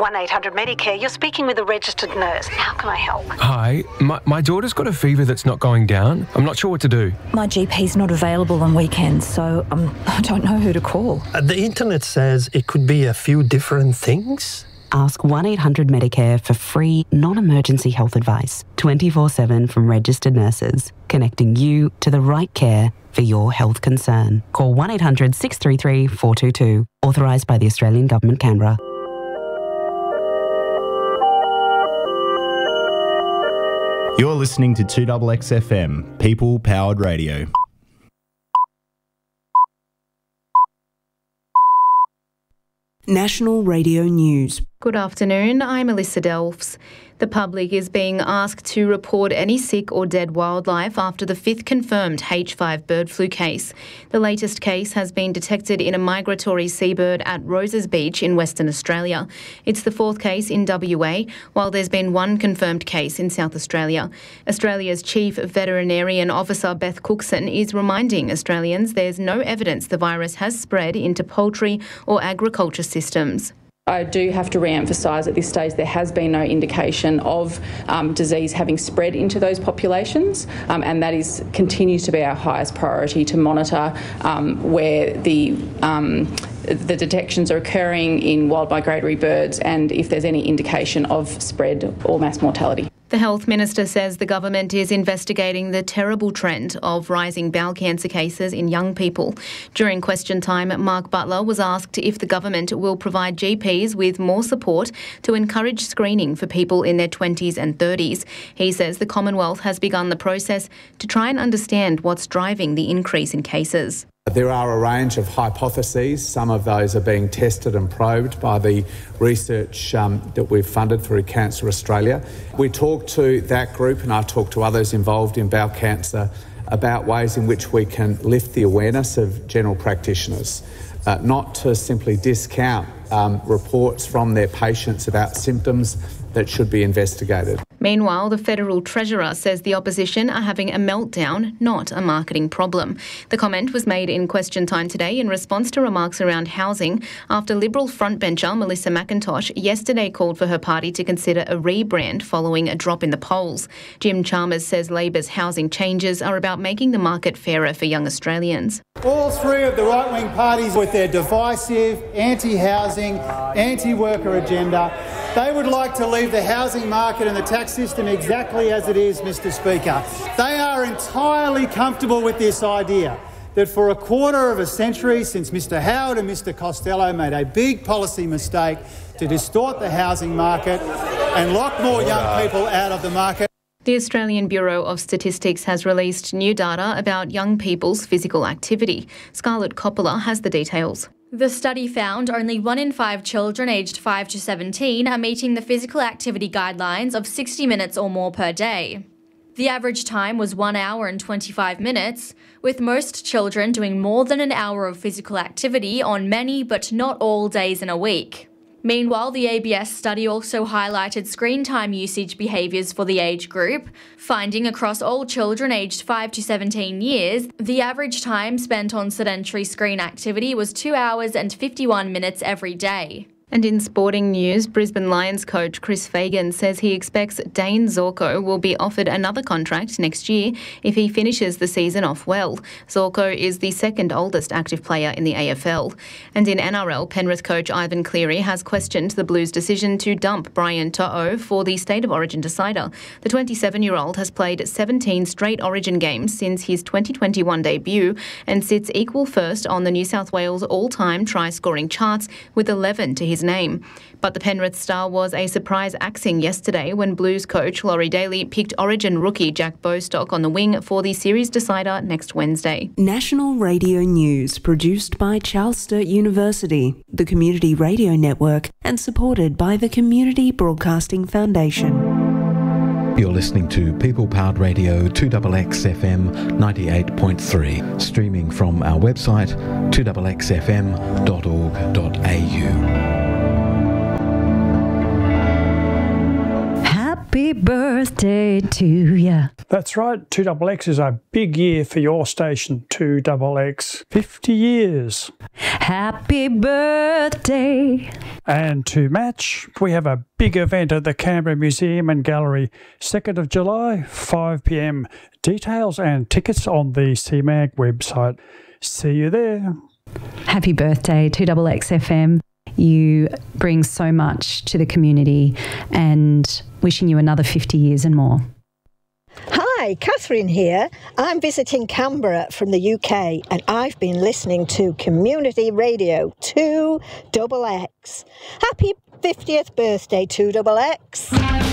1-800-Medicare. You're speaking with a registered nurse. How can I help? Hi, my daughter's got a fever that's not going down. I'm not sure what to do. My GP's not available on weekends, so I don't know who to call. The internet says it could be a few different things. Ask 1-800-Medicare for free, non-emergency health advice, 24/7 from registered nurses, connecting you to the right care for your health concern. Call 1-800-633-422, authorised by the Australian Government, Canberra. You're listening to 2XXFM, People-Powered Radio. National Radio News. Good afternoon, I'm Alyssa Delfs. The public is being asked to report any sick or dead wildlife after the 5th confirmed H5 bird flu case. The latest case has been detected in a migratory seabird at Roses Beach in Western Australia. It's the 4th case in WA, while there's been 1 confirmed case in South Australia. Australia's Chief Veterinarian Officer Beth Cookson is reminding Australians there's no evidence the virus has spread into poultry or agriculture systems. I do have to re-emphasise at this stage there has been no indication of disease having spread into those populations, and that continues to be our highest priority, to monitor where the detections are occurring in wild migratory birds and if there's any indication of spread or mass mortality. The Health Minister says the government is investigating the terrible trend of rising bowel cancer cases in young people. During question time, Mark Butler was asked if the government will provide GPs with more support to encourage screening for people in their 20s and 30s. He says the Commonwealth has begun the process to try and understand what's driving the increase in cases. There are a range of hypotheses. Some of those are being tested and probed by the research that we've funded through Cancer Australia. We talk to that group, and I talk to others involved in bowel cancer, about ways in which we can lift the awareness of general practitioners, not to simply discount reports from their patients about symptoms that should be investigated. Meanwhile, the Federal Treasurer says the opposition are having a meltdown, not a marketing problem. The comment was made in question time today in response to remarks around housing after Liberal frontbencher Melissa McIntosh yesterday called for her party to consider a rebrand following a drop in the polls. Jim Chalmers says Labor's housing changes are about making the market fairer for young Australians. All 3 of the right-wing parties with their divisive, anti-housing, anti-worker agenda, they would like to leave the housing market and the tax system exactly as it is, Mr Speaker. They are entirely comfortable with this idea that for a quarter of a century since Mr Howard and Mr Costello made a big policy mistake to distort the housing market and lock more young people out of the market. The Australian Bureau of Statistics has released new data about young people's physical activity. Scarlett Coppola has the details. The study found only 1 in 5 children aged 5 to 17 are meeting the physical activity guidelines of 60 minutes or more per day. The average time was 1 hour and 25 minutes, with most children doing more than an hour of physical activity on many but not all days in a week. Meanwhile, the ABS study also highlighted screen time usage behaviours for the age group, finding across all children aged 5 to 17 years, the average time spent on sedentary screen activity was 2 hours and 51 minutes every day. And in sporting news, Brisbane Lions coach Chris Fagan says he expects Dane Zorko will be offered another contract next year if he finishes the season off well. Zorko is the second oldest active player in the AFL. And in NRL, Penrith coach Ivan Cleary has questioned the Blues' decision to dump Brian To'o for the State of Origin decider. The 27-year-old has played 17 straight Origin games since his 2021 debut and sits equal first on the New South Wales all-time try-scoring charts with 11 to his name. But the Penrith star was a surprise axing yesterday when Blues coach Laurie Daly picked Origin rookie Jack Bostock on the wing for the series decider next Wednesday. National Radio News, produced by Charles Sturt University, the Community Radio Network, and supported by the Community Broadcasting Foundation. You're listening to People Powered Radio 2XXFM 98.3, streaming from our website 2XXFM.org.au. Happy birthday birthday to ya. That's right, 2XX is a big year for your station, 2XX. 50 years. Happy birthday. And to match, we have a big event at the Canberra Museum and Gallery, 2nd of July, 5 p.m. Details and tickets on the CMAG website. See you there. Happy birthday, 2XX FM. You bring so much to the community, and wishing you another 50 years and more. Hi, Catherine here. I'm visiting Canberra from the UK, and I've been listening to Community Radio 2XX. Happy 50th birthday, 2XX.